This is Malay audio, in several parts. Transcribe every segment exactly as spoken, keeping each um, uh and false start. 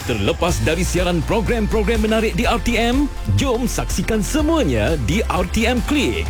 Terlepas dari siaran program-program menarik di R T M, jom saksikan semuanya di R T M Click.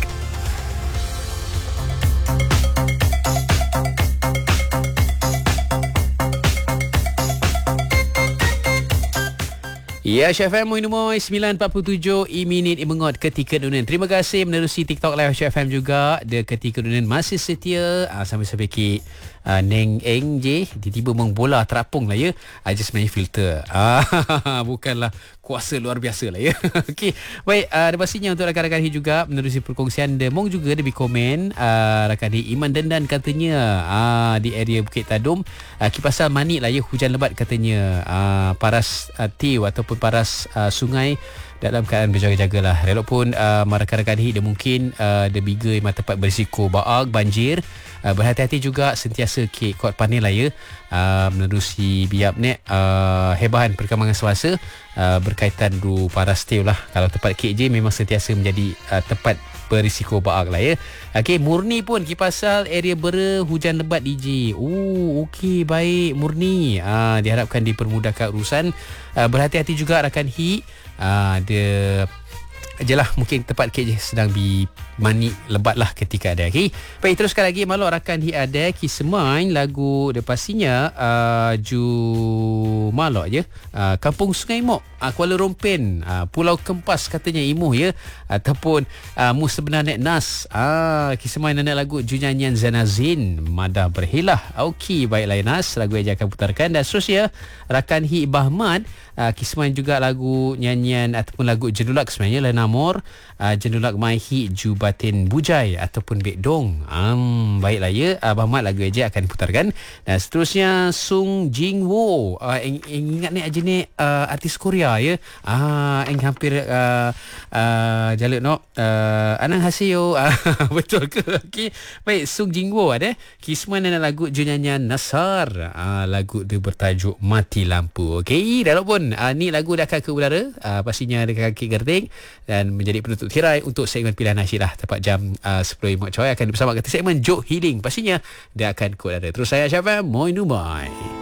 Ya, Syah F M Moin Moin sembilan empat puluh tujuh i minit i mengot ketika dunia. Terima kasih menerusi TikTok Live Syah F M juga. Dia ketika dunia masih setia uh, sambil-sambil ki uh, Neng Eng je tiba-tiba mengbola terapung lah ya. I just main filter. Ah, bukanlah kuasa luar biasa lah ya. Okey. Baik, uh, ada pastinya untuk rakan-rakan hi juga menerusi perkongsian Demong juga dia komen uh, rakan hi Iman Dendan katanya uh, di area Bukit Tadum uh, kipasal manik lah ya, hujan lebat katanya. Uh, paras uh, tiu ataupun paras uh, sungai dalam keadaan berjaga-jaga lah. Walaupun uh, rakan-rakan hi dia mungkin uh, dia biga memang tempat berisiko baag, banjir. Uh, berhati-hati juga sentiasa ke kuat panik lah ya. Uh, menerusi biap ni uh, hebahan perkembangan semasa uh, berkaitan du paras tiu lah. Kalau tempat K J memang sentiasa menjadi uh, tempat berisiko baag lah ya. Okey, Murni pun kipasal area Bera hujan lebat D J. Oh, okey, baik Murni. Uh, diharapkan dipermudahkan urusan. Uh, berhati-hati juga rakan hi. Uh, dia jelah mungkin tempat K J sedang bi mani lebat lah ketika ada. Okay. Baik, teruskan lagi malu rakan hi ada ki semain lagu dia pastinya uh, ju malok je uh, Kampung Sungai Mok uh, Kuala Rompen uh, Pulau Kempas katanya imuh ya, ataupun uh, mu sebenarnya nas uh, ki semain nak lagu ju nyanyian Zanazin Madah Berhilah. Okey, baiklah Nas, lagu yang akan putarkan. Dan seterusnya rakan hi Bahmat uh, ki semain juga lagu nyanyian ataupun lagu Jendulak sebenarnya lah namor uh, Jendulak Mai Hi Ju Batin Bujai ataupun Bek Dong. Um, baiklah ya, Abang Mat lagu aja akan diputarkan. Dan seterusnya Sung Jing Wo. Uh, eng, eng ingat ni aja ni uh, artis Korea ya. Ah, eng hampir uh, uh, jaluk no. Uh, Anang Hasio. Uh, betul ke? Okey. Baik, Sung Jing Wo ada. Kisman dan lagu nyanyian Nasar. Uh, lagu dia bertajuk Mati Lampu. Okey, dah pun uh, ni lagu dah akan ke udara. Uh, pastinya dekat kaki Gerding dan menjadi penutup tirai untuk segmen pilihan nasyidah tepat jam uh, sepuluh Mak Coy akan bersama kita segmen Joke Healing. Pastinya dia akan kod ada. Terus saya Syafam Moin Numai.